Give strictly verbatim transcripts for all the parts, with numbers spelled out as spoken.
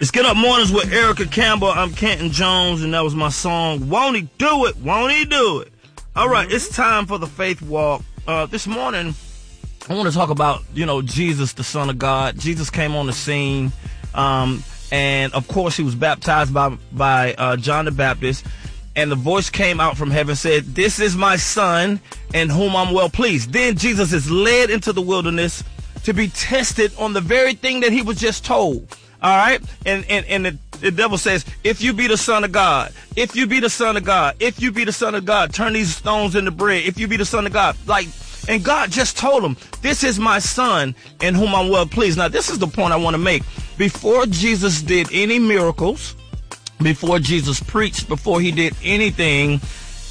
It's Get Up Mornings with Erica Campbell. I'm Kenton Jones, and that was my song, Won't He Do It? Won't He Do It? All right, mm-hmm. It's time for the Faith Walk. Uh, this morning, I want to talk about, you know, Jesus, the Son of God. Jesus came on the scene, um, and, of course, he was baptized by, by uh, John the Baptist, and the voice came out from heaven and said, "This is my Son, in whom I'm well pleased." Then Jesus is led into the wilderness to be tested on the very thing that he was just told. All right. And, and, and the, the devil says, if you be the Son of God, if you be the Son of God, if you be the Son of God, turn these stones into bread. If you be the Son of God, like, and God just told him, this is my Son in whom I'm well pleased. Now, this is the point I want to make. Before Jesus did any miracles, before Jesus preached, before he did anything,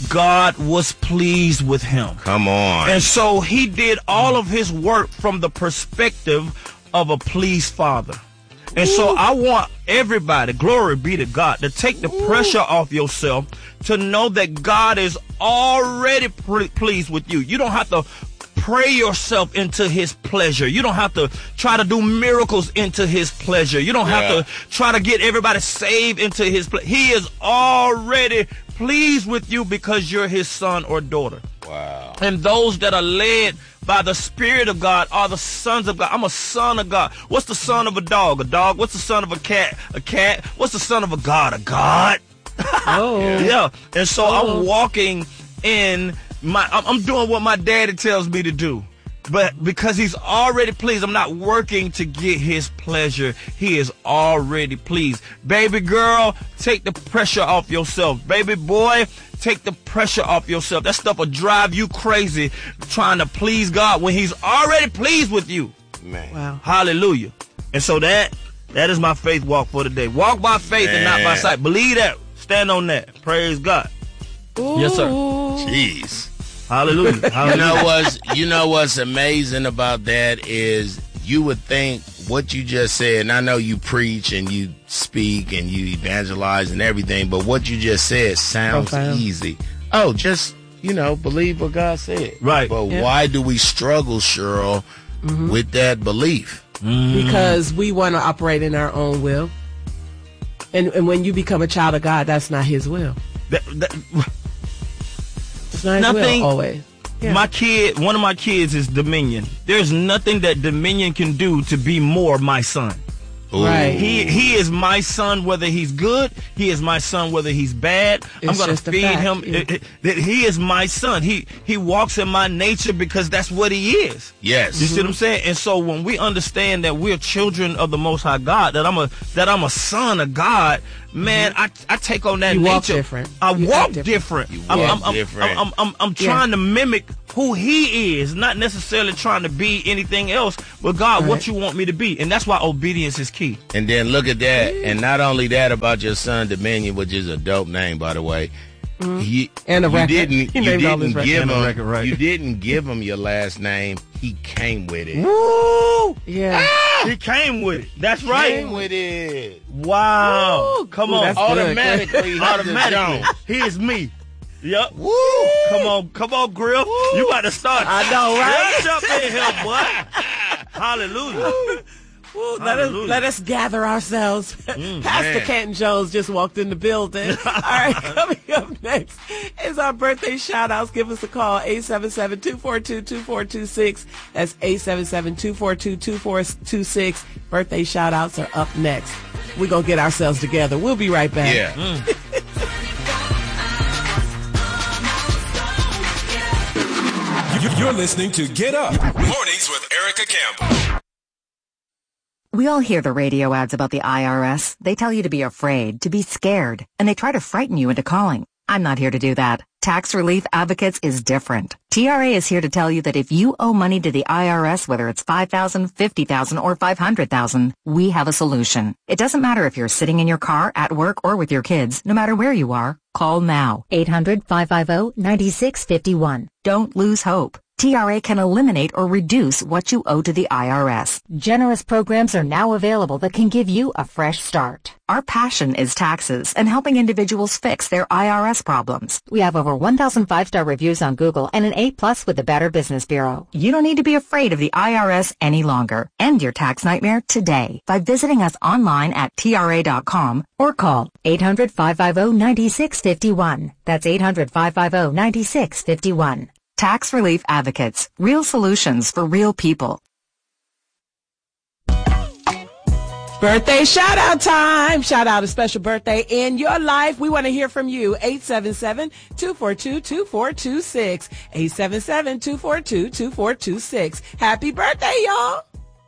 God was pleased with him. Come on. And so he did all of his work from the perspective of a pleased Father. And so I want everybody, glory be to God, to take the pressure off yourself, to know that God is already pre- pleased with you. You don't have to pray yourself into his pleasure. You don't have to try to do miracles into his pleasure. You don't have yeah. to try to get everybody saved into his pleasure. He is already pleased with you because you're his son or daughter. Wow. And those that are led by the Spirit of God are the sons of God. I'm a son of God. What's the son of a dog? A dog. What's the son of a cat? A cat. What's the son of a God? A God. Oh. Yeah. And so oh. I'm walking in my, I'm, I'm doing what my daddy tells me to do. But because he's already pleased, I'm not working to get his pleasure. He is already pleased. Baby girl, take the pressure off yourself. Baby boy, take the pressure off yourself. That stuff will drive you crazy trying to please God when he's already pleased with you. Man. Wow. Hallelujah. And so that that is my faith walk for today. Walk by faith Man. and not by sight. Believe that. Stand on that. Praise God. Ooh. Yes, sir. Jeez. Hallelujah. Hallelujah. You know what's you know what's amazing about that is you would think what you just said, and I know you preach and you speak and you evangelize and everything, but what you just said sounds Profound. easy. Oh, just, you know, believe what God said. Right. But yep. why do we struggle, Cheryl, mm-hmm. with that belief? Mm. Because we want to operate in our own will. And and when you become a child of God, that's not his will. That, that, It's not his nothing, will always. Yeah. My kid, one of my kids is Dominion. There's nothing that Dominion can do to be more my son. Ooh. Right. He he is my son whether he's good. He is my son whether he's bad. It's I'm going just to a feed fact, him. yeah. It, it, that he is my son. He he walks in my nature because that's what he is. Yes. You see what I'm saying? And so when we understand that we're children of the Most High God, that I'm a that I'm a son of God, man, I I take on that You nature. walk different. I You walk act different. different. You I'm, walk I'm, I'm, different. I'm, I'm, I'm, I'm Yeah. trying to mimic who he is, not necessarily trying to be anything else. But God, Right. what you want me to be, and that's why obedience is key. And then look at that. And not only that about your son Dominion, which is a dope name, by the way. Mm-hmm. He, And a you record. didn't, He you named all his didn't records. give And a him, record, right. you didn't give him your last name. He came with it. Woo! Yeah. He came with it. That's right. Came with it. Wow. Woo. Come Ooh, on. that's good. Automatically, Automatically. Jones. He is me. Yep. Woo! Come on. Come on, Grill. You got to start. I know, right? Jump in here, boy. Hallelujah. Woo, let us Hallelujah. let us gather ourselves. Mm, Pastor man. Kenton Jones just walked in the building. All right, coming up next is our birthday shout outs. Give us a call, eight seven seven, two four two, two four two six. That's eight seven seven, two four two, two four two six. Birthday shout outs are up next. We're going to get ourselves together. We'll be right back. Yeah. Mm. You're listening to Get Up Mornings with Erica Campbell. We all hear the radio ads about the I R S. They tell you to be afraid, to be scared, and they try to frighten you into calling. I'm not here to do that. Tax Relief Advocates is different. T R A is here to tell you that if you owe money to the I R S, whether it's five thousand dollars, fifty thousand dollars, or five hundred thousand dollars, we have a solution. It doesn't matter if you're sitting in your car, at work, or with your kids. No matter where you are, call now. eight hundred, five five zero, nine six five one. Don't lose hope. T R A can eliminate or reduce what you owe to the I R S. Generous programs are now available that can give you a fresh start. Our passion is taxes and helping individuals fix their I R S problems. We have over one thousand five-star reviews on Google and an A plus with the Better Business Bureau. You don't need to be afraid of the I R S any longer. End your tax nightmare today by visiting us online at T R A dot com or call eight hundred, five five zero, nine six five one. That's eight hundred, five five zero, nine six five one. Tax Relief Advocates. Real solutions for real people. Birthday shout out time. Shout out a special birthday in your life. We want to hear from you. eight seven seven, two four two, two four two six. eight seven seven, two four two, two four two six. Happy birthday, y'all.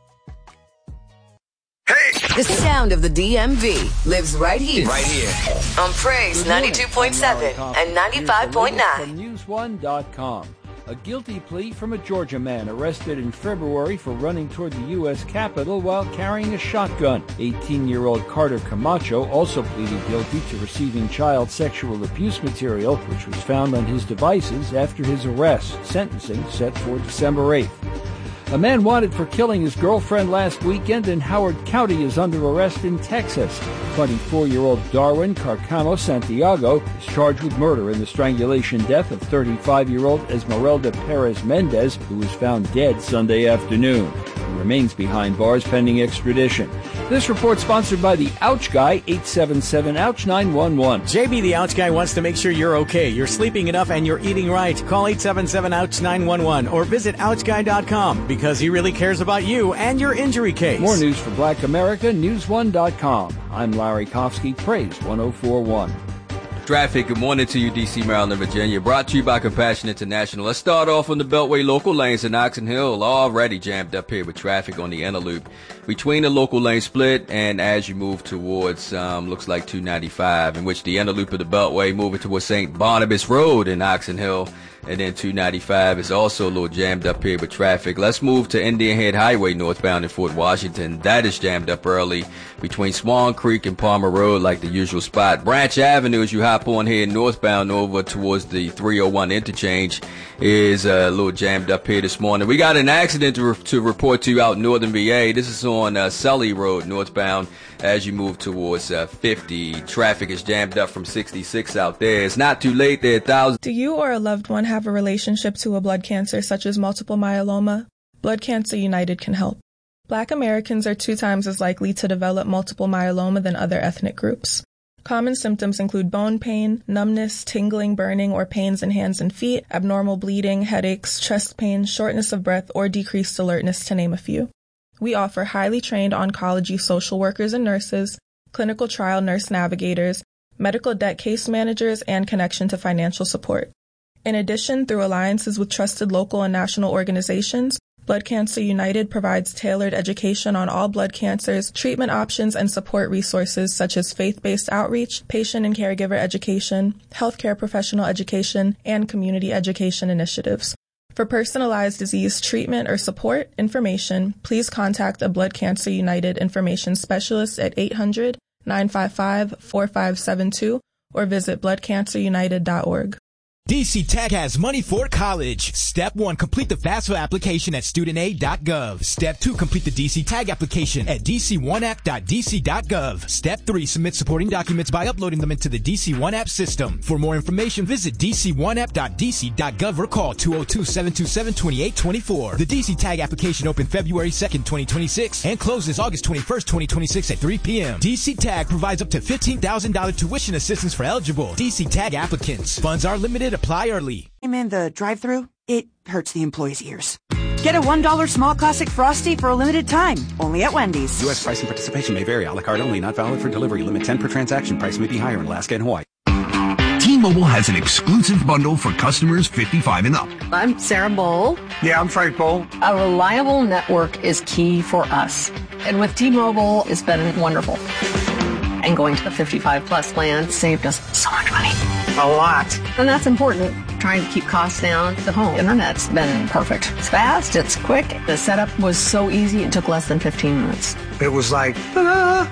Hey. The sound of the D M V lives right here. Right here. On Praise ninety-two point seven and ninety-five point nine. From news one dot com. A guilty plea from a Georgia man arrested in February for running toward the U S Capitol while carrying a shotgun. eighteen-year-old Carter Camacho also pleaded guilty to receiving child sexual abuse material, which was found on his devices after his arrest. Sentencing set for December eighth. A man wanted for killing his girlfriend last weekend in Howard County is under arrest in Texas. twenty-four-year-old Darwin Carcano Santiago is charged with murder in the strangulation death of thirty-five-year-old Esmeralda Perez Mendez, who was found dead Sunday afternoon. He remains behind bars pending extradition. This report sponsored by the Ouch Guy, eight seven seven, ouch nine one one. J B, the Ouch Guy, wants to make sure you're okay. You're sleeping enough and you're eating right. Call eight seven seven, ouch nine one one or visit ouch guy dot com because he really cares about you and your injury case. More news for Black America, news one dot com. I'm Larry Kofsky, Praise one oh four one. Traffic, good morning to you, D C, Maryland, Virginia. Brought to you by Compassion International. Let's start off on the Beltway local lanes in Oxon Hill. Already jammed up here with traffic on the inner loop between the local lane split and as you move towards, um, looks like two ninety-five, in which the inner loop of the Beltway moving towards Saint Barnabas Road in Oxon Hill. And then two ninety-five is also a little jammed up here with traffic. Let's move to Indian Head Highway northbound in Fort Washington. That is jammed up early between Swan Creek and Palmer Road like the usual spot. Branch Avenue, as you hop on here northbound over towards the three oh one interchange, is a little jammed up here this morning. We got an accident to, re- to report to you out in northern V A. This is on uh, Sully Road northbound as you move towards uh, fifty. Traffic is jammed up from sixty-six out there. It's not too late there. Thousands. Do you or a loved one have a relationship to a blood cancer such as multiple myeloma? Blood Cancer United can help. Black Americans are two times as likely to develop multiple myeloma than other ethnic groups. Common symptoms include bone pain, numbness, tingling, burning, or pains in hands and feet, abnormal bleeding, headaches, chest pain, shortness of breath, or decreased alertness, to name a few. We offer highly trained oncology social workers and nurses, clinical trial nurse navigators, medical debt case managers, and connection to financial support. In addition, through alliances with trusted local and national organizations, Blood Cancer United provides tailored education on all blood cancers, treatment options, and support resources such as faith-based outreach, patient and caregiver education, healthcare professional education, and community education initiatives. For personalized disease treatment or support information, please contact a Blood Cancer United information specialist at eight hundred, nine five five, four five seven two or visit blood cancer united dot org. D C Tech has money for college. Step one, complete the FAFSA application at student aid dot gov. Step two, complete the D C Tag application at d c one app dot d c dot gov. Step three, submit supporting documents by uploading them into the D C one App system. For more information, visit d c one app dot d c dot gov or call two oh two, seven two seven, two eight two four. The D C Tag application opened February second, twenty twenty-six and closes August twenty-first, twenty twenty-six at three p.m. D C Tag provides up to fifteen thousand dollars tuition assistance for eligible D C Tag applicants. Funds are limited. Apply early. I'm in the drive-thru. It hurts the employees' ears. Get a one dollar small classic Frosty for a limited time. Only at Wendy's. U S price and participation may vary. A la carte only. Not valid for delivery. Limit ten per transaction. Price may be higher in Alaska and Hawaii. T-Mobile has an exclusive bundle for customers fifty-five and up. I'm Sarah Bowl. Yeah, I'm Frank Bowl. A reliable network is key for us. And with T-Mobile, it's been wonderful. And going to the fifty-five plus plan saved us so much money. A lot. And that's important. Trying to keep costs down. The home internet's been perfect. It's fast, it's quick. The setup was so easy, it took less than fifteen minutes. It was like, ta-da!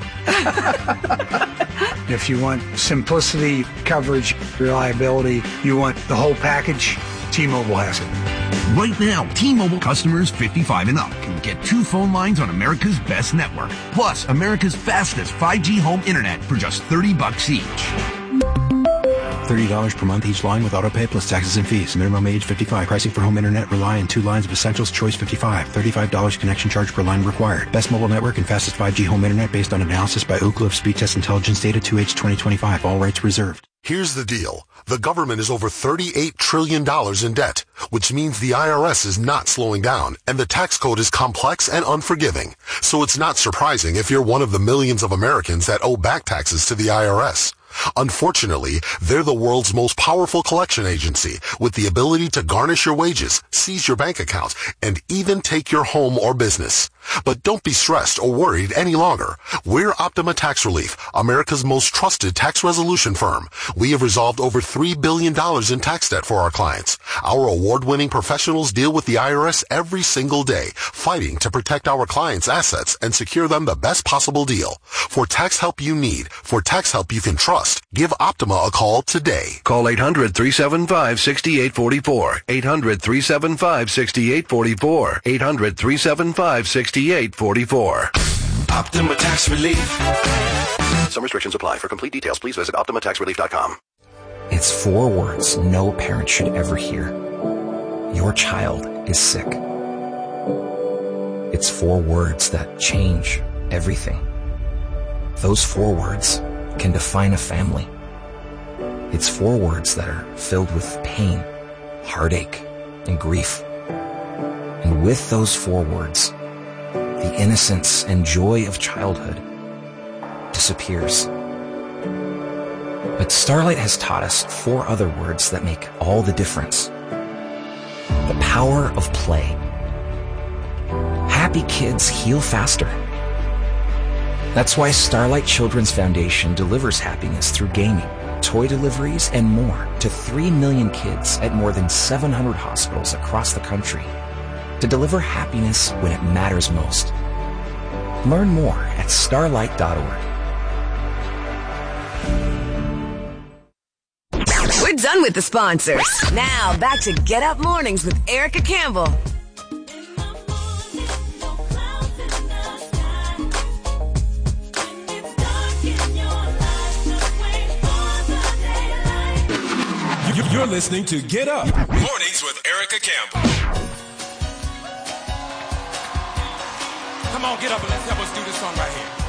If you want simplicity, coverage, reliability, you want the whole package, T-Mobile has it. Right now, T-Mobile customers fifty-five and up can get two phone lines on America's best network, plus America's fastest five G home internet for just thirty bucks each. thirty dollars per month each line with autopay plus taxes and fees. Minimum age fifty-five. Pricing for home internet rely on two lines of Essentials Choice fifty-five. thirty-five dollars connection charge per line required. Best mobile network and fastest five G home internet based on analysis by Ookla of Speed Test Intelligence data two H twenty twenty-five. All rights reserved. Here's the deal. The government is over thirty-eight trillion dollars in debt, which means the I R S is not slowing down, and the tax code is complex and unforgiving. So it's not surprising if you're one of the millions of Americans that owe back taxes to the I R S. Unfortunately, they're the world's most powerful collection agency with the ability to garnish your wages, seize your bank account, and even take your home or business. But don't be stressed or worried any longer. We're Optima Tax Relief, America's most trusted tax resolution firm. We have resolved over three billion dollars in tax debt for our clients. Our award-winning professionals deal with the I R S every single day, fighting to protect our clients' assets and secure them the best possible deal. For tax help you need, for tax help you can trust, give Optima a call today. Call eight hundred, three seven five, six eight four four. eight hundred, three seven five, six eight four four. eight hundred, three seven five, six eight four four. Optima Tax Relief. Some restrictions apply. For complete details, please visit optima tax relief dot com. It's four words no parent should ever hear. Your child is sick. It's four words that change everything. Those four words can define a family. It's four words that are filled with pain, heartache, and grief. And with those four words, the innocence and joy of childhood disappears. But Starlight has taught us four other words that make all the difference. The power of play. Happy kids heal faster. That's why Starlight Children's Foundation delivers happiness through gaming, toy deliveries, and more to three million kids at more than seven hundred hospitals across the country to deliver happiness when it matters most. Learn more at starlight dot org. We're done with the sponsors. Now back to Get Up Mornings with Erica Campbell. You're listening to Get Up Mornings with Erica Campbell. Come on, get up and let's help us do this song right here.